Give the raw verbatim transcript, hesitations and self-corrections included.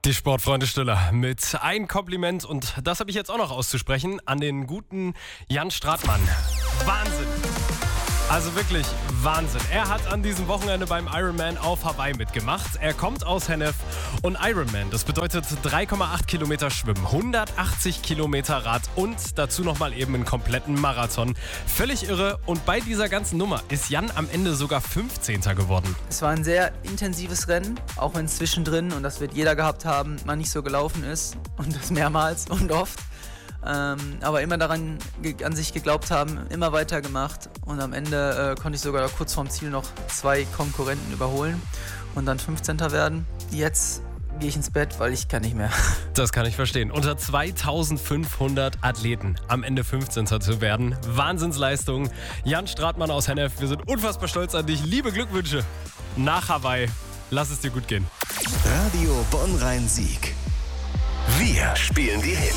Die Sportfreunde Stiller mit ein Kompliment, und das habe ich jetzt auch noch auszusprechen, an den guten Jan Stratmann. Wahnsinn! Also wirklich Wahnsinn. Er hat an diesem Wochenende beim Ironman auf Hawaii mitgemacht. Er kommt aus Hennef und Ironman, das bedeutet drei Komma acht Kilometer Schwimmen, hundertachtzig Kilometer Rad und dazu nochmal eben einen kompletten Marathon. Völlig irre, und bei dieser ganzen Nummer ist Jan am Ende sogar fünfzehnter geworden. Es war ein sehr intensives Rennen, auch wenn es zwischendrin, und das wird jeder gehabt haben, mal nicht so gelaufen ist, und das mehrmals und oft. Ähm, aber immer daran ge- an sich geglaubt haben, immer weitergemacht, und am Ende äh, konnte ich sogar kurz vorm Ziel noch zwei Konkurrenten überholen und dann fünfzehnter werden. Jetzt gehe ich ins Bett, weil ich kann nicht mehr. Das kann ich verstehen. Unter zweitausendfünfhundert Athleten am Ende fünfzehnter zu werden. Wahnsinnsleistung. Jan Stratmann aus Hennef, wir sind unfassbar stolz an dich. Liebe Glückwünsche nach Hawaii. Lass es dir gut gehen. Radio Bonn-Rhein-Sieg. Wir spielen die Hits.